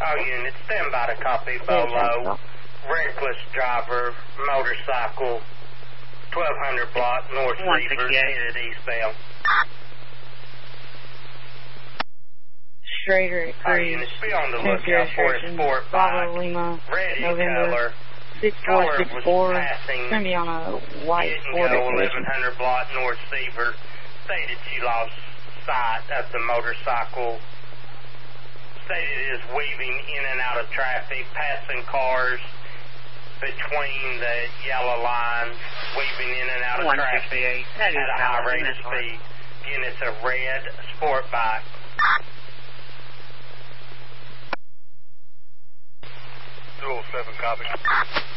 All units, stand by to copy Bolo. Reckless driver, motorcycle, 1200 block, North Seaver, headed eastbound. Schrader at All Cruise. units, be on the lookout for a sport Bravo bike. Lima, Ready November color. 6464. It's going to be on a white Ford Expedition. 1100 block, North Seaver. Stated she lost sight of the motorcycle. Stated it is weaving in and out of traffic, passing cars between the yellow lines, weaving in and out of traffic at a high rate of speed. Again, it's a red sport bike. 207, copy.